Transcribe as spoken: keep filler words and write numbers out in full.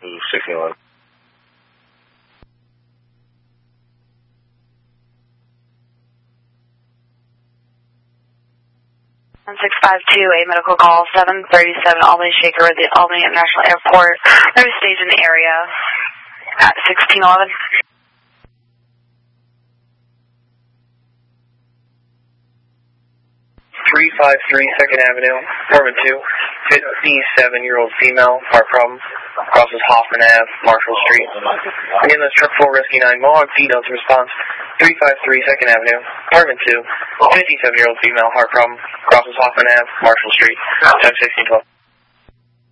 sixteen eleven. one six five two, a medical call, seven thirty-seven Albany Shaker at the Albany International Airport. Maybe stage in the area at sixteen eleven. three five three Second Avenue, apartment two, fifty-seven-year-old female, heart problem, crosses Hoffman Avenue, Marshall Street. Again, that's truck four, Rescue nine, Mohawk details response, three five three Second Avenue, apartment two, fifty-seven-year-old female, heart problem, crosses Hoffman Avenue, Marshall Street, time sixteen twelve.